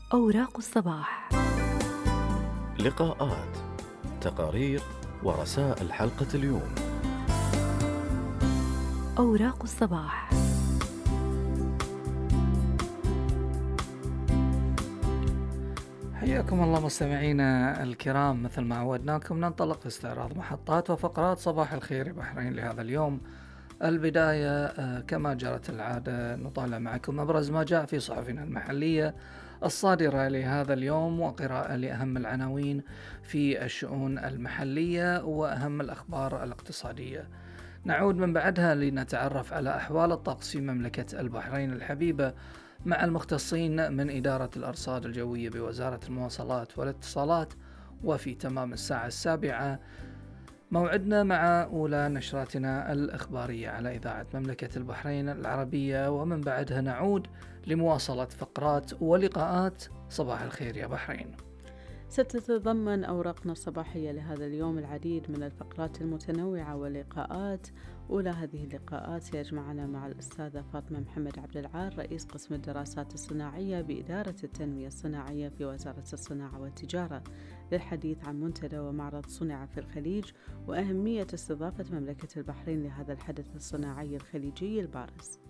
أوراق الصباح. لقاءات، تقارير ورسائل حلقة اليوم. أوراق الصباح. حياكم الله مستمعينا الكرام، مثل ما عودناكم ننطلق في استعراض محطات وفقرات صباح الخير يا بحرين لهذا اليوم. البداية كما جرت العادة نطالع معكم أبرز ما جاء في صحفنا المحلية الصادرة لهذا اليوم، وقراءة لأهم العناوين في الشؤون المحلية وأهم الأخبار الاقتصادية. نعود من بعدها لنتعرف على أحوال الطقس في مملكة البحرين الحبيبة مع المختصين من إدارة الأرصاد الجوية بوزارة المواصلات والاتصالات. وفي تمام الساعة 7 موعدنا مع أولى نشراتنا الإخبارية على إذاعة مملكة البحرين العربية، ومن بعدها نعود لمواصلة فقرات ولقاءات صباح الخير يا بحرين. ستتضمن أوراقنا الصباحية لهذا اليوم العديد من الفقرات المتنوعة واللقاءات. أولى هذه اللقاءات سيجمعنا مع الأستاذة فاطمة محمد عبد العال، رئيس قسم الدراسات الصناعية بإدارة التنمية الصناعية في وزارة الصناعة والتجارة، للحديث عن منتدى ومعرض صنع في الخليج وأهمية استضافة مملكة البحرين لهذا الحدث الصناعي الخليجي البارز.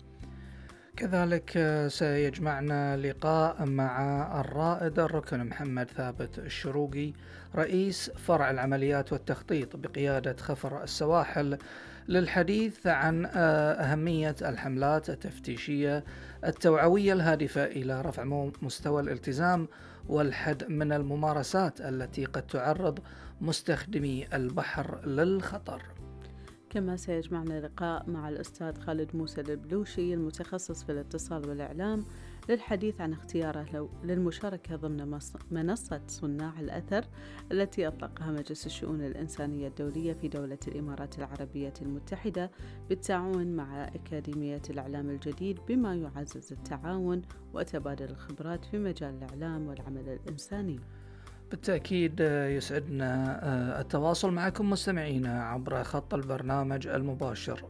كذلك سيجمعنا لقاء مع الرائد الركن محمد ثابت الشروقي، رئيس فرع العمليات والتخطيط بقيادة خفر السواحل، للحديث عن أهمية الحملات التفتيشية التوعوية الهادفة إلى رفع مستوى الالتزام والحد من الممارسات التي قد تعرض مستخدمي البحر للخطر. كما سيجمعنا لقاء مع الأستاذ خالد موسى البلوشي، المتخصص في الاتصال والإعلام، للحديث عن اختياره للمشاركة ضمن منصة صناع الأثر التي أطلقها مجلس الشؤون الإنسانية الدولية في دولة الإمارات العربية المتحدة بالتعاون مع أكاديمية الإعلام الجديد، بما يعزز التعاون وتبادل الخبرات في مجال الإعلام والعمل الإنساني. بالتأكيد يسعدنا التواصل معكم مستمعينا عبر خط البرنامج المباشر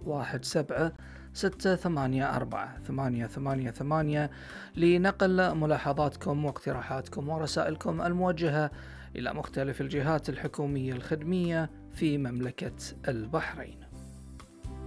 17684 لنقل ملاحظاتكم واقتراحاتكم ورسائلكم الموجهة إلى مختلف الجهات الحكومية الخدمية في مملكة البحرين.